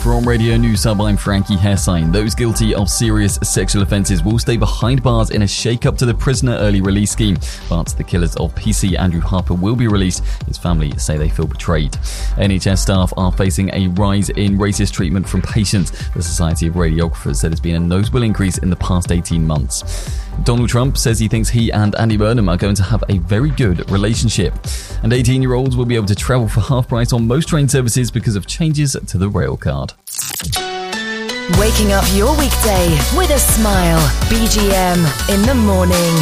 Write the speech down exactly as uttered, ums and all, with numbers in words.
From Radio News Hub, I'm Frankie Hessine. Those guilty of serious sexual offences will stay behind bars in a shake-up to the prisoner early release scheme. But the killers of P C Andrew Harper will be released. His family say they feel betrayed. N H S staff are facing a rise in racist treatment from patients. The Society of Radiographers said there's been a notable increase in the past eighteen months. Donald Trump says he thinks he and Andy Burnham are going to have a very good relationship. And eighteen-year-olds will be able to travel for half price on most train services because of changes to the rail card. Waking up your weekday with a smile. B G M in the morning.